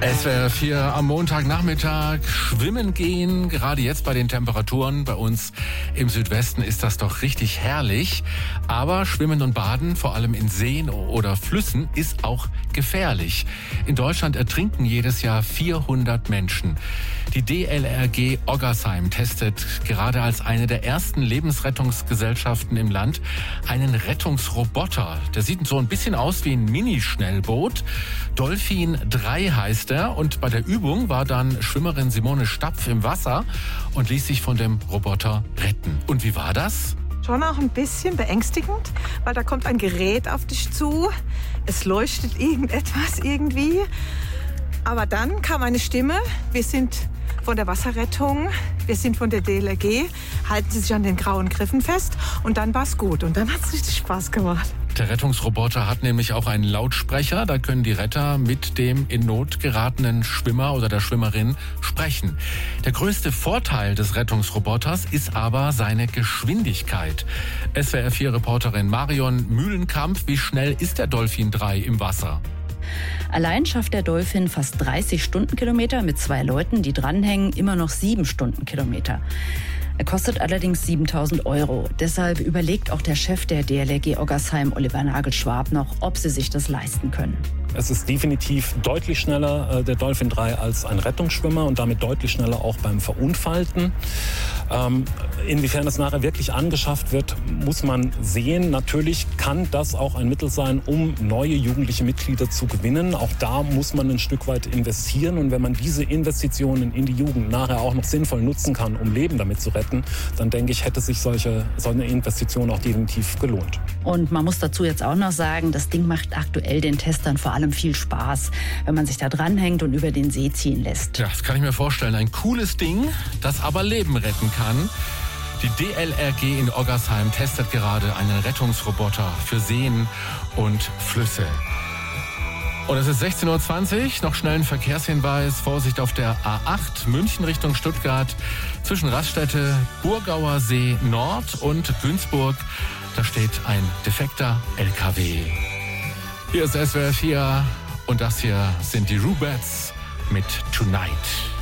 SWR 4 am Montagnachmittag schwimmen gehen. Gerade jetzt bei den Temperaturen bei uns im Südwesten ist das doch richtig herrlich. Aber Schwimmen und Baden, vor allem in Seen oder Flüssen, ist auch gefährlich. In Deutschland ertrinken jedes Jahr 400 Menschen. Die DLRG Oggersheim testet gerade als eine der ersten Lebensrettungsgesellschaften im Land einen Rettungsroboter. Der sieht so ein bisschen aus wie ein Minischnellboot. Dolphin 3 heißt er. Und bei der Übung war dann Schwimmerin Simone Stapf im Wasser und ließ sich von dem Roboter retten. Und wie war das? Schon auch ein bisschen beängstigend, weil da kommt ein Gerät auf dich zu. Es leuchtet irgendetwas irgendwie. Aber dann kam eine Stimme. Wir sind von der Wasserrettung, wir sind von der DLRG. Halten Sie sich an den grauen Griffen fest. Und dann war es gut. Und dann hat es richtig Spaß gemacht. Der Rettungsroboter hat nämlich auch einen Lautsprecher. Da können die Retter mit dem in Not geratenen Schwimmer oder der Schwimmerin sprechen. Der größte Vorteil des Rettungsroboters ist aber seine Geschwindigkeit. SWR4-Reporterin Marion Mühlenkamp, wie schnell ist der Dolphin 3 im Wasser? Allein schafft der Dolphin fast 30 Stundenkilometer, mit 2 Leuten, die dranhängen, immer noch 7 Stundenkilometer. Er kostet allerdings 7.000 €. Deshalb überlegt auch der Chef der DLRG Oggersheim, Oliver Nagelschwab, noch, ob sie sich das leisten können. Es ist definitiv deutlich schneller, der Dolphin 3, als ein Rettungsschwimmer und damit deutlich schneller auch beim Verunfallten. Inwiefern das nachher wirklich angeschafft wird, muss man sehen. Natürlich kann das auch ein Mittel sein, um neue jugendliche Mitglieder zu gewinnen. Auch da muss man ein Stück weit investieren. Und wenn man diese Investitionen in die Jugend nachher auch noch sinnvoll nutzen kann, um Leben damit zu retten, dann denke ich, hätte sich so eine Investition auch definitiv gelohnt. Und man muss dazu jetzt auch noch sagen, das Ding macht aktuell den Testern vor allem viel Spaß, wenn man sich da dranhängt und über den See ziehen lässt. Ja, das kann ich mir vorstellen. Ein cooles Ding, das aber Leben retten kann. Die DLRG in Oggersheim testet gerade einen Rettungsroboter für Seen und Flüsse. Und es ist 16:20 Uhr, noch schnell ein Verkehrshinweis. Vorsicht auf der A8 München Richtung Stuttgart zwischen Raststätte, Burgauer See Nord und Günzburg. Da steht ein defekter LKW. Hier ist SWR 4 und das hier sind die Rubettes mit Tonight.